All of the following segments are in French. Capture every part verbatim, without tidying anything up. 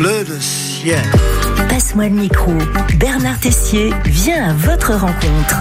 bleu de ciel. Passe-moi le micro. Bernard Tessier vient à votre rencontre.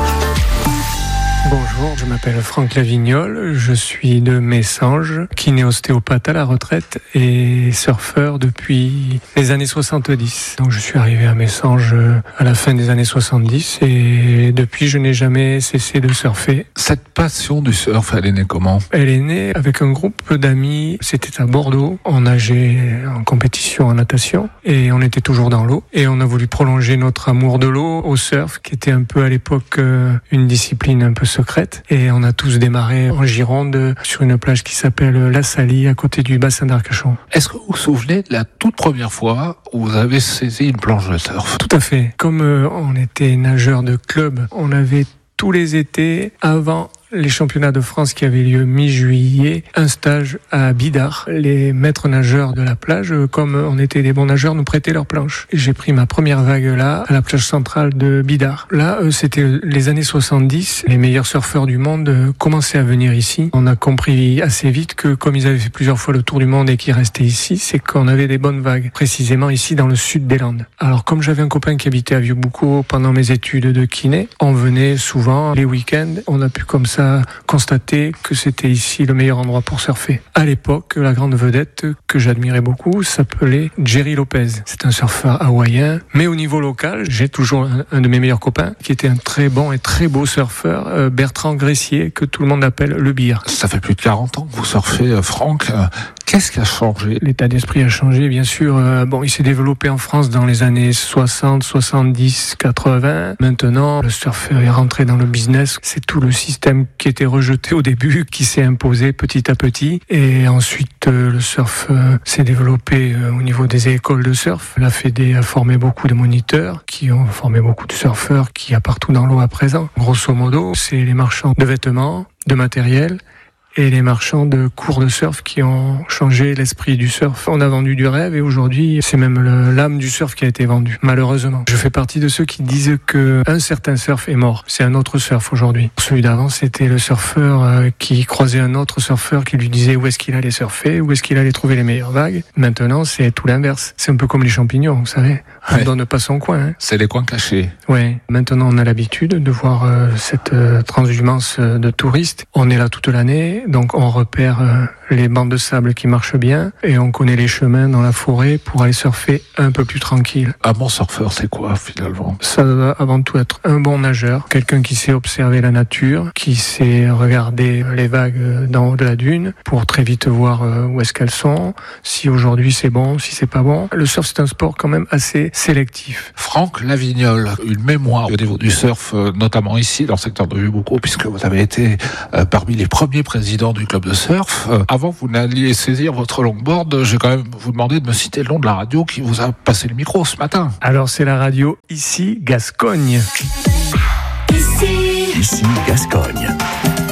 Bonjour, je m'appelle Franck Lavignol, je suis de Messanges, kiné-ostéopathe à la retraite et surfeur depuis les années soixante-dix. Donc je suis arrivé à Messanges à la fin des années soixante-dix et depuis je n'ai jamais cessé de surfer. Cette passion du surf, elle est née comment ? Elle est née avec un groupe d'amis, c'était à Bordeaux, on nageait en compétition en natation et on était toujours dans l'eau et on a voulu prolonger notre amour de l'eau au surf qui était un peu à l'époque une discipline un peu secrète et on a tous démarré en Gironde sur une plage qui s'appelle La Salie à côté du bassin d'Arcachon. Est-ce que vous vous souvenez de la toute première fois où vous avez saisi une planche de surf ? Tout à fait. Comme euh, on était nageur de club, on avait tous les étés avant les championnats de France qui avaient lieu mi-juillet, un stage à Bidart. Les maîtres nageurs de la plage, comme on était des bons nageurs, nous prêtaient leurs planches. Et j'ai pris ma première vague là, à la plage centrale de Bidart. Là, c'était les années soixante-dix. Les meilleurs surfeurs du monde commençaient à venir ici. On a compris assez vite que comme ils avaient fait plusieurs fois le tour du monde et qu'ils restaient ici, c'est qu'on avait des bonnes vagues. Précisément ici dans le sud des Landes. Alors comme j'avais un copain qui habitait à Vieux-Boucau pendant mes études de kiné, on venait souvent les week-ends. On a pu comme ça constater que c'était ici le meilleur endroit pour surfer. À l'époque, la grande vedette que j'admirais beaucoup s'appelait Jerry Lopez. C'est un surfeur hawaïen, mais au niveau local, j'ai toujours un, un de mes meilleurs copains qui était un très bon et très beau surfeur, euh, Bertrand Gressier, que tout le monde appelle le Beer. Ça fait plus de quarante ans que vous surfez, Franck. Qu'est-ce qui a changé ? L'état d'esprit a changé, bien sûr. Euh, bon, il s'est développé en France dans les années soixante, soixante-dix, quatre-vingts. Maintenant, le surfeur est rentré dans le business. C'est tout le système qui était rejeté au début, qui s'est imposé petit à petit. Et ensuite, euh, le surf euh, s'est développé euh, au niveau des écoles de surf. La Fédé a formé beaucoup de moniteurs, qui ont formé beaucoup de surfeurs, qui y a partout dans l'eau à présent. Grosso modo, c'est les marchands de vêtements, de matériel, et les marchands de cours de surf qui ont changé l'esprit du surf. On a vendu du rêve et aujourd'hui, c'est même le, l'âme du surf qui a été vendue, malheureusement. Je fais partie de ceux qui disent que un certain surf est mort. C'est un autre surf aujourd'hui. Celui d'avant, c'était le surfeur euh, qui croisait un autre surfeur qui lui disait où est-ce qu'il allait surfer, où est-ce qu'il allait trouver les meilleures vagues. Maintenant, c'est tout l'inverse. C'est un peu comme les champignons, vous savez. On ne ouais. donne pas son coin. Hein. C'est les coins cachés. Ouais. Maintenant, on a l'habitude de voir euh, cette euh, transhumance euh, de touristes. On est là toute l'année. Donc on repère euh, les bancs de sable qui marchent bien et on connaît les chemins dans la forêt pour aller surfer un peu plus tranquille. Un bon surfeur, c'est quoi finalement ? Ça doit avant tout être un bon nageur, quelqu'un qui sait observer la nature, qui sait regarder les vagues d'en haut de la dune pour très vite voir euh, où est-ce qu'elles sont, si aujourd'hui c'est bon, si c'est pas bon. Le surf, c'est un sport quand même assez sélectif. Franck Lavignol, une mémoire au niveau du surf, notamment ici dans le secteur de Vieux-Boucau, puisque vous avez été euh, parmi les premiers présidents du club de surf. Euh, avant que vous n'alliez saisir votre longboard, j'ai quand même vous demandé de me citer le nom de la radio qui vous a passé le micro ce matin. Alors c'est la radio Ici Gascogne. Ici, Ici Gascogne.